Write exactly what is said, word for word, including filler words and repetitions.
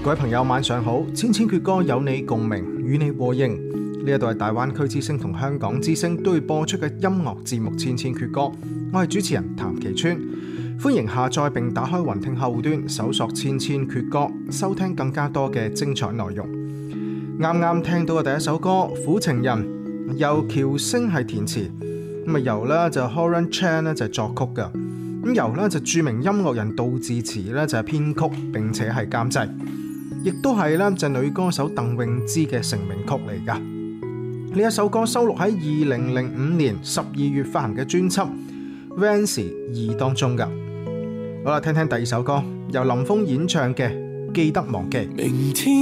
各位朋友晚上好，千千闕歌有你共鳴，與你和應。呢一度係大灣區之聲同香港之聲都會播出嘅音樂節目《千千闕歌》，我係主持人譚其川，歡迎下載並打開雲聽後端搜索《千千闕歌》，收聽更加多嘅精彩內容。啱啱聽到嘅第一首歌《苦情人》，由喬星係填詞，咁啊由咧就 Horan Chan 咧就係作曲嘅，咁由咧就著名音樂人杜自持咧就係編曲並且係監製，亦都係咧就女歌手鄧詠芝嘅成名曲嚟噶。呢一首歌收錄喺二零零五年十二月發行嘅專輯《Vans 二》當中噶。好啦，聽聽第二首歌，由林峰演唱嘅《記得忘記》。明天